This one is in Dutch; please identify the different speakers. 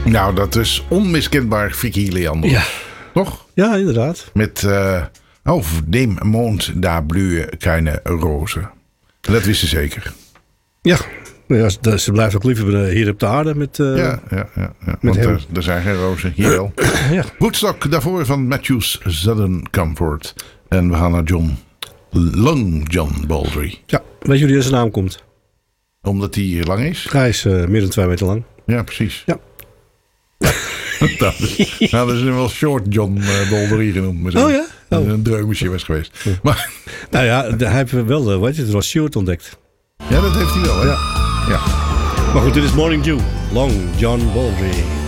Speaker 1: Nou, dat is onmiskenbaar Vicky Leander.
Speaker 2: Ja.
Speaker 1: Toch?
Speaker 2: Ja, inderdaad.
Speaker 1: Met Auf dem Mond, daar blühen keine Rozen. Dat wist ze zeker.
Speaker 2: Ja. Ze blijft ook liever hier op de aarde met
Speaker 1: Ja. Want
Speaker 2: hem.
Speaker 1: er zijn geen rozen. Hier wel.
Speaker 2: Ja.
Speaker 1: Woodstock, daarvoor van Matthews Southern Comfort. En we gaan naar Long John Baldry.
Speaker 2: Ja. Weet je hoe die zijn naam komt?
Speaker 1: Omdat hij lang is?
Speaker 2: Hij is meer dan 2 meter lang.
Speaker 1: Ja, precies.
Speaker 2: Ja.
Speaker 1: Nou, dat is wel Short John Baldry genoemd. Maar
Speaker 2: Oh ja? Oh.
Speaker 1: Een dreumesje was geweest.
Speaker 2: Ja.
Speaker 1: Maar,
Speaker 2: Nou ja, hij heeft wel, weet je, het Ross Stewart ontdekt.
Speaker 1: ja, dat heeft hij wel. Hè?
Speaker 2: Ja.
Speaker 1: Ja.
Speaker 2: Maar goed, dit is Morning Dew. Long John Baldry.